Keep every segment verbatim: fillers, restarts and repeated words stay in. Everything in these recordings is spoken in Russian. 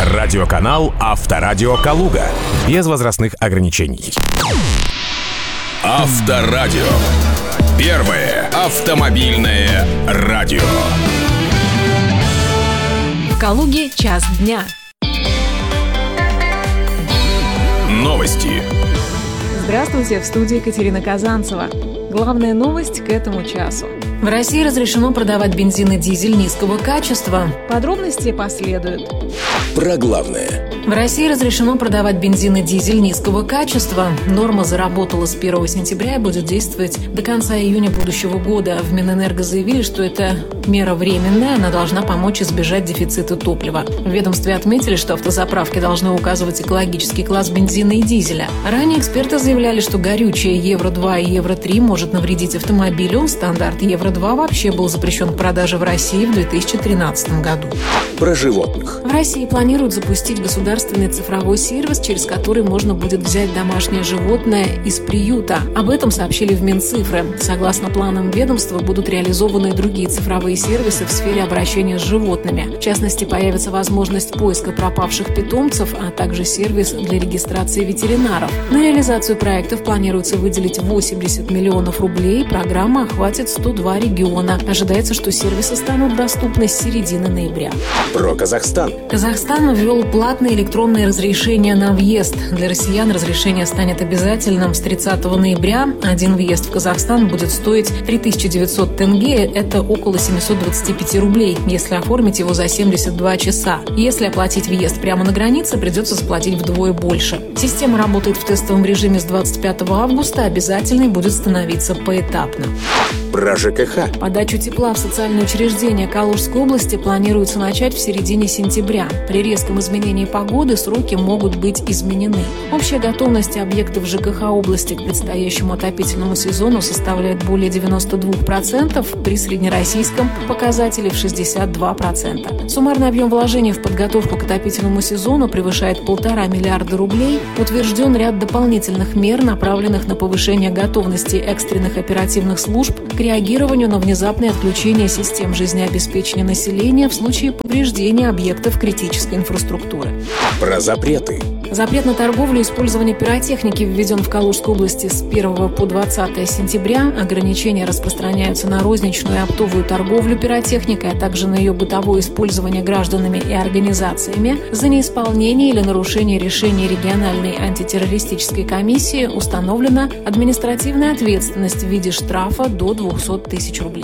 Радиоканал «Авторадио Калуга». Без возрастных ограничений. Авторадио. Первое автомобильное радио. В Калуге час дня. Новости. Здравствуйте, в студии Екатерина Казанцева. Главная новость к этому часу. В России разрешено продавать бензин и дизель низкого качества. Подробности последуют. Про главное. В России разрешено продавать бензин и дизель низкого качества. Норма заработала с первого сентября и будет действовать до конца июня будущего года. В Минэнерго заявили, что это мера временная, она должна помочь избежать дефицита топлива. В ведомстве отметили, что автозаправки должны указывать экологический класс бензина и дизеля. Ранее эксперты заявляли, что горючее евро два и евро три может навредить автомобилю. Стандарт евро два вообще был запрещен к продаже в России в две тысячи тринадцатом году. Про животных. В России планируют запустить государственный цифровой сервис, через который можно будет взять домашнее животное из приюта. Об этом сообщили в Минцифры. Согласно планам ведомства, будут реализованы и другие цифровые сервисы в сфере обращения с животными. В частности, появится возможность поиска пропавших питомцев, а также сервис для регистрации ветеринаров. На реализацию проектов планируется выделить восемьдесят миллионов рублей. Программа охватит сто два региона. Ожидается, что сервисы станут доступны с середины ноября. Про Казахстан. Казахстан ввел платные электронные разрешения на въезд. Для россиян разрешение станет обязательным с тридцатого ноября. Один въезд в Казахстан будет стоить три тысячи девятьсот тенге, это около семьсот двадцать пять рублей, если оформить его за семьдесят два часа. Если оплатить въезд прямо на границе, придется заплатить вдвое больше. Система работает в тестовом режиме с двадцать пятого августа, обязательной будет становиться поэтапно. Про ЖКХ. Подачу тепла в социальные учреждения Калужской области планируется начать в середине сентября. При резком изменении погоды сроки могут быть изменены. Общая готовность объектов ЖКХ области к предстоящему отопительному сезону составляет более девяносто два процента, при среднероссийском показателе в шестьдесят два процента. Суммарный объем вложений в подготовку к отопительному сезону превышает полтора миллиарда рублей. Утвержден ряд дополнительных мер, направленных на повышение готовности экстренных оперативных служб к реагированию на внезапное отключение систем жизнеобеспечения населения в случае повреждения объектов критической инфраструктуры. Про запреты. Запрет на торговлю и использование пиротехники введен в Калужской области с первого по двадцатое сентября. Ограничения распространяются на розничную и оптовую торговлю пиротехникой, а также на ее бытовое использование гражданами и организациями. За неисполнение или нарушение решения региональной антитеррористической комиссии установлена административная ответственность в виде штрафа до двухсот тысяч рублей.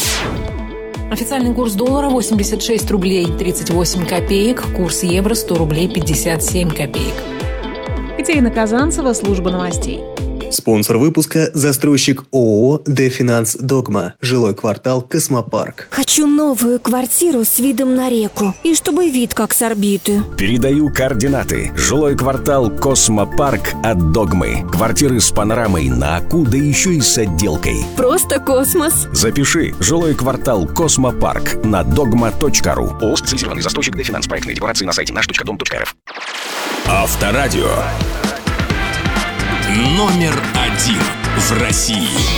Официальный курс доллара восемьдесят шесть рублей тридцать восемь копеек, курс евро сто рублей пятьдесят семь копеек. Екатерина Казанцева, служба новостей. Спонсор выпуска – застройщик ООО «Дефинанс Догма», жилой квартал «Космопарк». Хочу новую квартиру с видом на реку и чтобы вид как с орбиты. Передаю координаты. Жилой квартал «Космопарк» от «Догмы». Квартиры с панорамой на Аку, да еще и с отделкой. Просто космос. Запиши. Жилой квартал «Космопарк» на догма точка ру. ООО «Специализированный застройщик Дефинанс». Проектные декларации на сайте наш точка дом точка рф. Авторадио. Номер один в России.